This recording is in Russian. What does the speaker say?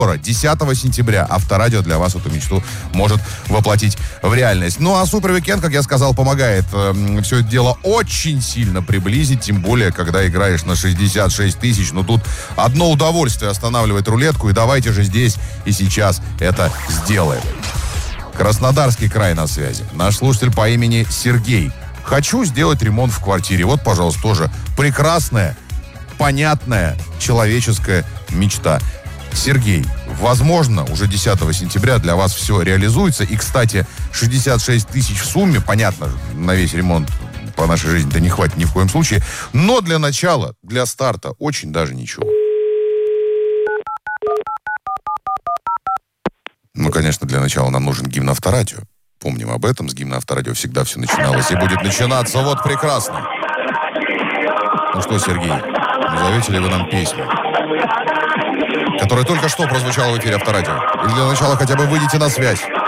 10 сентября Авторадио для вас эту мечту может воплотить в реальность. Ну а Супер Уикенд, как я сказал, помогает все это дело очень сильно приблизить, тем более, когда играешь на 66 тысяч. Ну тут одно удовольствие останавливать рулетку, и давайте же здесь и сейчас это сделаем. Краснодарский край на связи. Наш слушатель по имени Сергей. Хочу сделать ремонт в квартире. Вот, пожалуйста, тоже прекрасная, понятная человеческая мечта. Сергей, возможно, уже 10 сентября для вас все реализуется. И, кстати, 66 тысяч в сумме, понятно, на весь ремонт по нашей жизни-то не хватит ни в коем случае. Но для начала, для старта, очень даже ничего. Ну, конечно, для начала нам нужен гимн Авторадио. Помним об этом, с гимна Авторадио всегда все начиналось и будет начинаться вот прекрасно. Ну что, Сергей, назовете ли вы нам песню, которая только что прозвучала в эфире Авторадио? Или для начала хотя бы выйдите на связь?